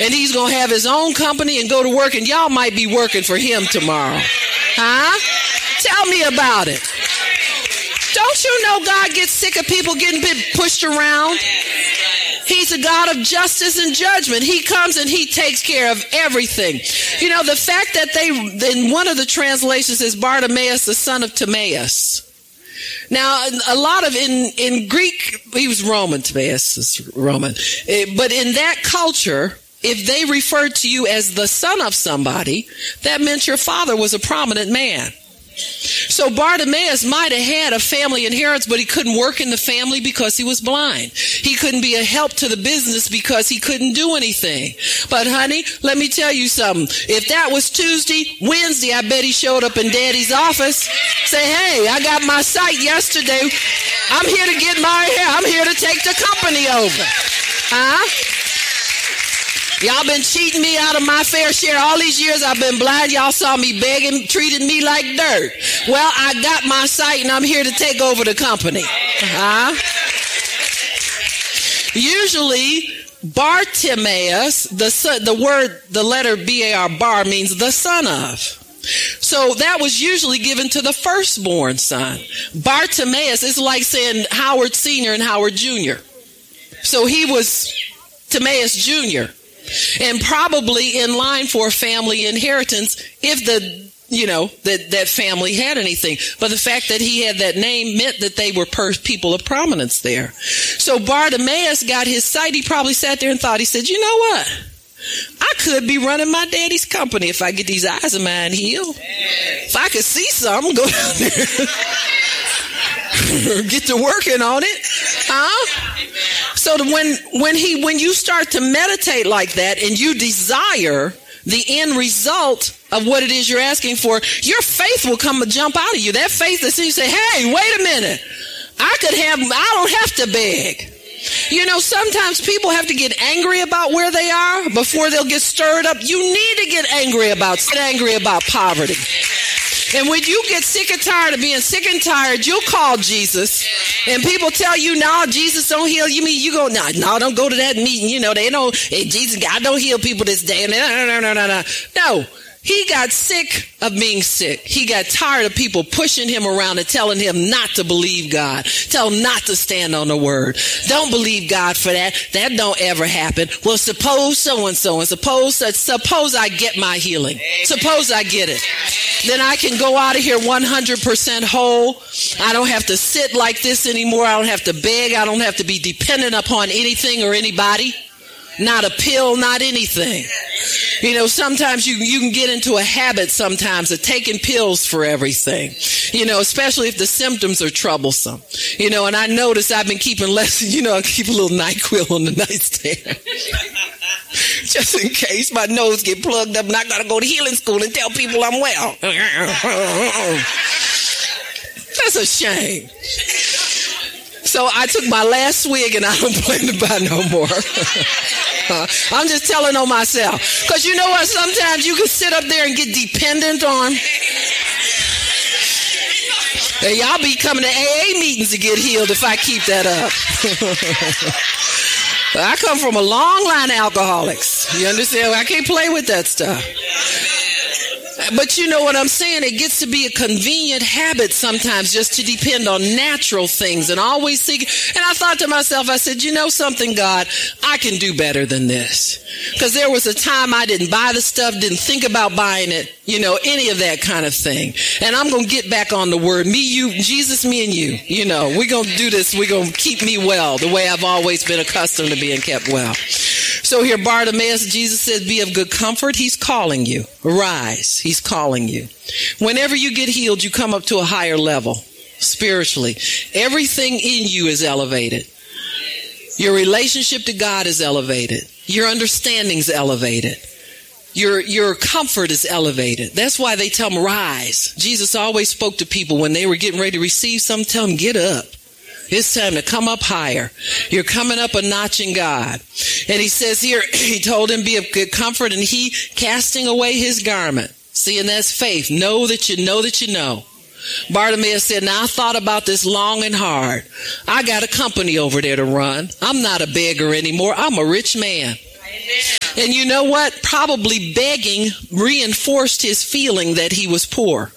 And he's going to have his own company and go to work, and y'all might be working for him tomorrow. Huh? Tell me about it. Don't you know God gets sick of people getting pushed around? He's a God of justice and judgment. He comes and he takes care of everything. You know, the fact that in one of the translations says Bartimaeus, the son of Timaeus. Now, a lot of, in Greek, he was Roman, Timaeus is Roman. But in that culture, if they referred to you as the son of somebody, that meant your father was a prominent man. So Bartimaeus might have had a family inheritance, but he couldn't work in the family because he was blind. He couldn't be a help to the business because he couldn't do anything. But honey, let me tell you something. If that was Tuesday, Wednesday, I bet he showed up in Daddy's office. Say, hey, I got my sight yesterday. I'm here to get my hair. I'm here to take the company over. Huh? Y'all been cheating me out of my fair share all these years. I've been blind. Y'all saw me begging, treated me like dirt. Well, I got my sight and I'm here to take over the company. Usually, Bartimaeus, the letter B-A-R, bar, means the son of. So that was usually given to the firstborn son. Bartimaeus is like saying Howard Sr. and Howard Jr. So he was Timaeus Jr., and probably in line for a family inheritance if that family had anything. But the fact that he had that name meant that they were people of prominence there. So Bartimaeus got his sight. He probably sat there and thought, he said, you know what? I could be running my daddy's company if I get these eyes of mine healed. If I could see something, go down there. Get to working on it. Huh? So when you start to meditate like that and you desire the end result of what it is you're asking for, your faith will come and jump out of you. That faith that sees you say, hey, wait a minute. I don't have to beg. You know, sometimes people have to get angry about where they are before they'll get stirred up. You need to get angry about poverty. And when you get sick and tired of being sick and tired, you'll call Jesus. And people tell you, no, Jesus don't heal you. You go, no, don't go to that meeting. You know, they don't, God don't heal people this day. No. He got sick of being sick. He got tired of people pushing him around and telling him not to believe God. Tell him not to stand on the word. Don't believe God for that. That don't ever happen. Well, suppose so-and-so, and suppose I get my healing. Suppose I get it. Then I can go out of here 100% whole. I don't have to sit like this anymore. I don't have to beg. I don't have to be dependent upon anything or anybody. Not a pill, not anything. You know, sometimes you can get into a habit sometimes of taking pills for everything. You know, especially if the symptoms are troublesome. You know, and I notice I've been keeping less, I keep a little NyQuil on the nightstand. Just in case my nose get plugged up and I gotta go to healing school and tell people I'm well. That's a shame. So I took my last swig and I don't plan to buy no more. I'm just telling on myself. Because you know what? Sometimes you can sit up there and get dependent on. And y'all be coming to AA meetings to get healed if I keep that up. I come from a long line of alcoholics. You understand? I can't play with that stuff. But you know what I'm saying? It gets to be a convenient habit sometimes just to depend on natural things and always seek. And I thought to myself, I said, you know something, God, I can do better than this. Because there was a time I didn't buy the stuff, didn't think about buying it, any of that kind of thing. And I'm going to get back on the word. Me, you, Jesus, me and you. We're going to do this. We're going to keep me well the way I've always been accustomed to being kept well. So here, Bartimaeus, Jesus says, be of good comfort. He's calling you. Arise. He's calling you. Whenever you get healed, you come up to a higher level spiritually. Everything in you is elevated. Your relationship to God is elevated. Your understanding's elevated. Your comfort is elevated. That's why they tell them, rise. Jesus always spoke to people when they were getting ready to receive something, tell them, get up. It's time to come up higher. You're coming up a notch in God. And he says here, he told him, be of good comfort, and he casting away his garment. See, and that's faith. Know that you know that you know. Bartimaeus said, now I thought about this long and hard. I got a company over there to run. I'm not a beggar anymore. I'm a rich man. Amen. And you know what? Probably begging reinforced his feeling that he was poor.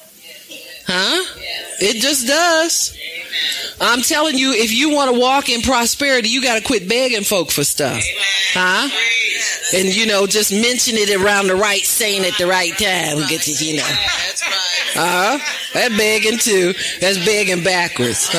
Huh? It just does. I'm telling you, if you want to walk in prosperity, you got to quit begging folk for stuff. Huh? And, you know, just mention it around the right, saying at the right time. Get you, you know. That's begging too. That's begging backwards.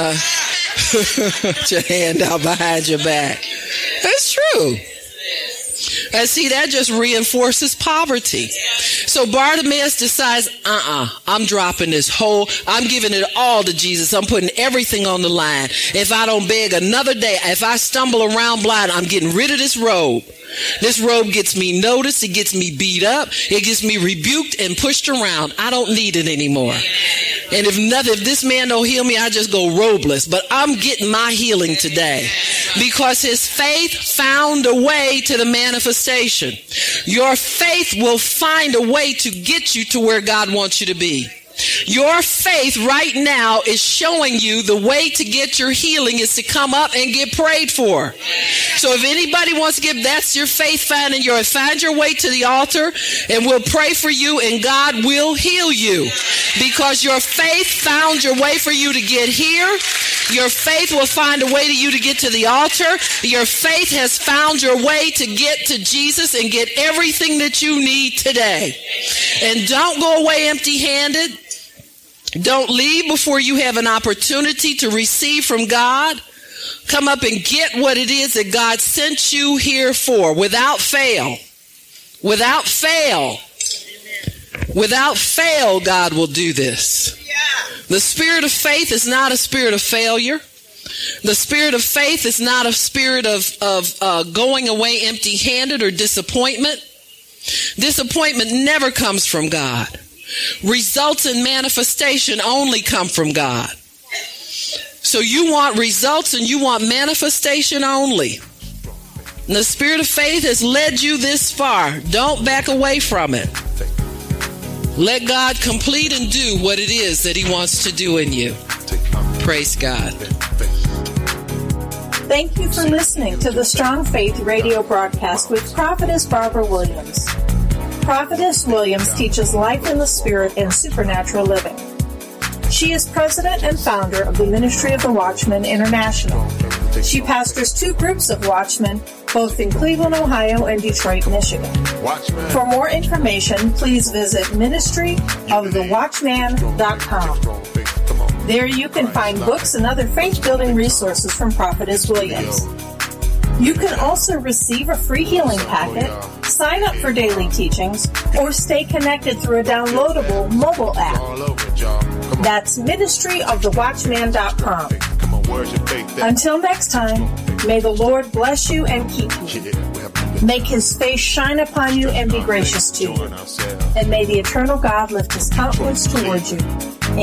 Put your hand out behind your back. That's true. And see, that just reinforces poverty. So Bartimaeus decides, I'm dropping this whole, I'm giving it all to Jesus. I'm putting everything on the line. If I don't beg another day, if I stumble around blind, I'm getting rid of this robe. This robe gets me noticed. It gets me beat up. It gets me rebuked and pushed around. I don't need it anymore. And if this man don't heal me, I just go robeless. But I'm getting my healing today because his faith found a way to the manifestation. Your faith will find a way to get you to where God wants you to be. Your faith right now is showing you the way to get your healing is to come up and get prayed for. So if anybody wants to give, that's your faith finding find your way to the altar and we'll pray for you and God will heal you because your faith found your way for you to get here. Your faith will find a way to you to get to the altar. Your faith has found your way to get to Jesus and get everything that you need today. And don't go away empty-handed. Don't leave before you have an opportunity to receive from God. Come up and get what it is that God sent you here for without fail. Without fail. Without fail, God will do this. The spirit of faith is not a spirit of failure. The spirit of faith is not a spirit of going away empty-handed or disappointment. Disappointment never comes from God. Results and manifestation only come from God. So you want results and you want manifestation only. And the spirit of faith has led you this far. Don't back away from it. Let God complete and do what it is that he wants to do in you. Praise God. Thank you for listening to the Strong Faith radio broadcast with Prophetess Barbara Williams. Prophetess Williams teaches life in the Spirit and supernatural living. She is president and founder of the Ministry of the Watchman International. She pastors 2 groups of watchmen, both in Cleveland, Ohio, and Detroit, Michigan. For more information, please visit ministryofthewatchman.com. There you can find books and other faith-building resources from Prophetess Williams. You can also receive a free healing packet, sign up for daily teachings, or stay connected through a downloadable mobile app. That's ministryofthewatchman.com. Until next time, may the Lord bless you and keep you. Make his face shine upon you and be gracious to you. And may the eternal God lift his countenance towards you.